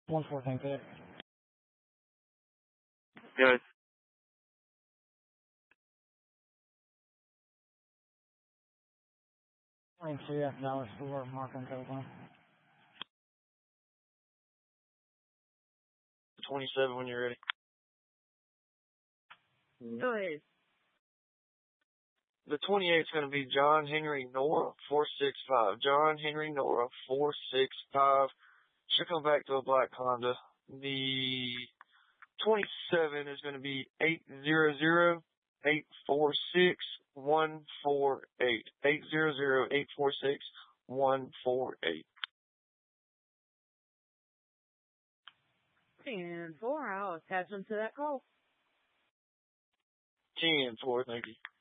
1-4, thank you. Good. CF Dallas 4, Mark on telephone. 27 when you're ready. Go ahead. The 28 is going to be John Henry Nora 465. John Henry Nora 465. Should come back to a black Honda. The 27 is going to be 800-846-148. 800-846-148. 10-4, I'll attach them to that call. 10-4, thank you.